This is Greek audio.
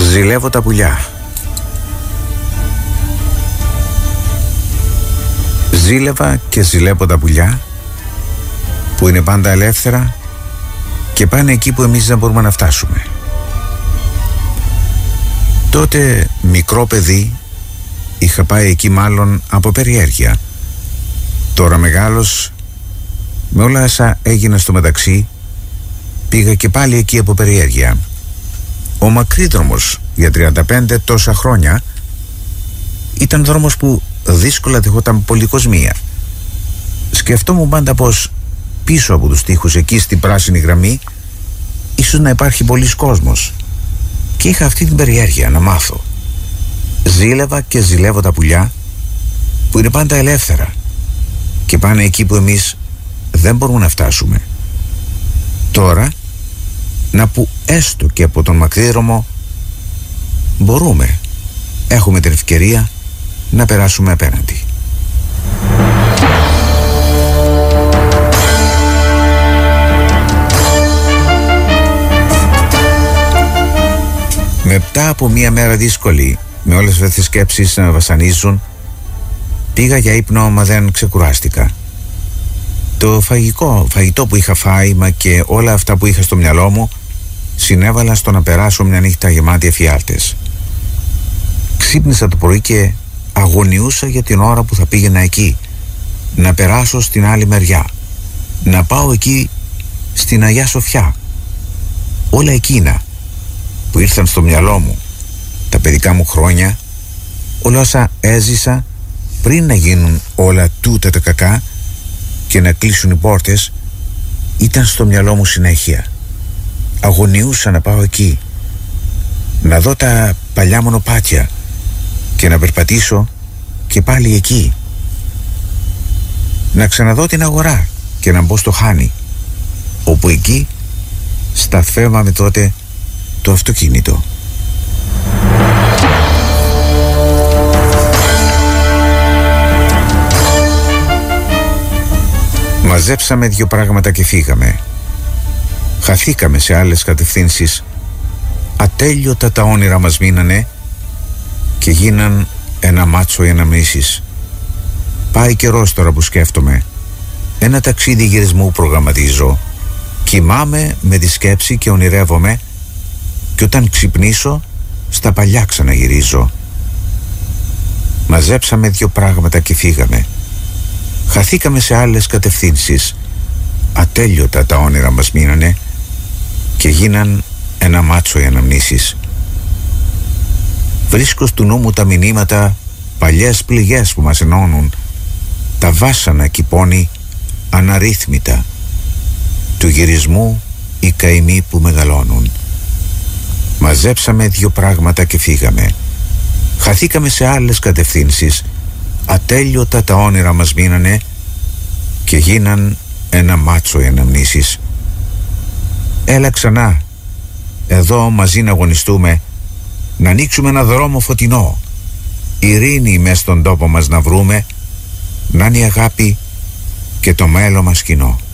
Ζηλεύω τα πουλιά. Ζήλευα και ζηλεύω τα πουλιά που είναι πάντα ελεύθερα και πάνε εκεί που εμείς δεν μπορούμε να φτάσουμε. Τότε μικρό παιδί είχα πάει εκεί μάλλον από περιέργεια. Τώρα μεγάλος, με όλα όσα έγινα στο μεταξύ, πήγα και πάλι εκεί από περιέργεια. Ο μακρύδρομος για 35 τόσα χρόνια ήταν δρόμος που δύσκολα δεχόταν πολυκοσμία. Σκεφτόμουν πάντα πως πίσω από τους τοίχους εκεί στην πράσινη γραμμή ίσως να υπάρχει πολλής κόσμος και είχα αυτή την περιέργεια να μάθω. Ζήλευα και ζηλεύω τα πουλιά που είναι πάντα ελεύθερα και πάνε εκεί που εμείς δεν μπορούμε να φτάσουμε. Τώρα, να που έστω και από τον μακρύδρομο μπορούμε, έχουμε την ευκαιρία να περάσουμε απέναντι. Μετά από μια μέρα δύσκολη, με όλες αυτές τις σκέψεις να με βασανίζουν, πήγα για ύπνο, μα δεν ξεκουράστηκα. Το φαγητό που είχα φάει, μα και όλα αυτά που είχα στο μυαλό μου, συνέβαλα στο να περάσω μια νύχτα γεμάτη εφιάλτες. Ξύπνησα το πρωί και αγωνιούσα για την ώρα που θα πήγαινα εκεί, να περάσω στην άλλη μεριά, να πάω εκεί στην Αγιά Σοφιά. Όλα εκείνα που ήρθαν στο μυαλό μου, τα παιδικά μου χρόνια, όλα όσα έζησα πριν να γίνουν όλα τούτα τα κακά και να κλείσουν οι πόρτες, ήταν στο μυαλό μου συνέχεια. Αγωνιούσα να πάω εκεί, να δω τα παλιά μονοπάτια και να περπατήσω και πάλι εκεί, να ξαναδώ την αγορά και να μπω στο Χάνι, όπου εκεί σταθεύαμε τότε το αυτοκίνητο. Μαζέψαμε δύο πράγματα και φύγαμε. Χαθήκαμε σε άλλες κατευθύνσεις. Ατέλειωτα τα όνειρα μας μείνανε και γίναν ένα μάτσο οι αναμνήσεις. Πάει καιρός τώρα που σκέφτομαι. Ένα ταξίδι γυρισμού προγραμματίζω. Κοιμάμαι με τη σκέψη και ονειρεύομαι και όταν ξυπνήσω στα παλιά ξαναγυρίζω. Μαζέψαμε δύο πράγματα και φύγαμε. Χαθήκαμε σε άλλες κατευθύνσεις. Ατέλειωτα τα όνειρα μας μείνανε και γίναν ένα μάτσο οι αναμνήσεις. Βρίσκω στο νου μου τα μηνύματα, παλιές πληγές που μας ενώνουν, τα βάσανα κυπώνει αναρρύθμιτα, του γυρισμού οι καημοί που μεγαλώνουν. Μαζέψαμε δύο πράγματα και φύγαμε. Χαθήκαμε σε άλλες κατευθύνσεις. Ατέλειωτα τα όνειρα μας μείνανε και γίναν ένα μάτσο οι αναμνήσεις. Έλα ξανά, εδώ μαζί να αγωνιστούμε, να ανοίξουμε ένα δρόμο φωτεινό, ειρήνη μες στον τόπο μας να βρούμε, να είναι η αγάπη και το μέλλον μας κοινό.